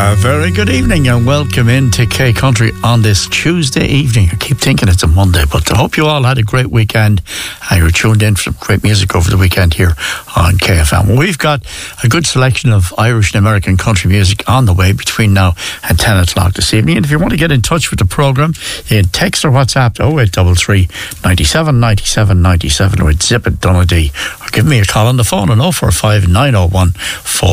Very good evening and welcome into K Country on this Tuesday evening. I keep thinking it's a Monday, but I hope you all had a great weekend and you're tuned in for some great music over the weekend here on KFM. Well, we've got a good selection of Irish and American country music on the way between now and 10 o'clock this evening. And if you want to get in touch with the programme, you can text or WhatsApp 0833 97 97 97 or Zip it Donaghadee, or give me a call on the phone on 045 901 4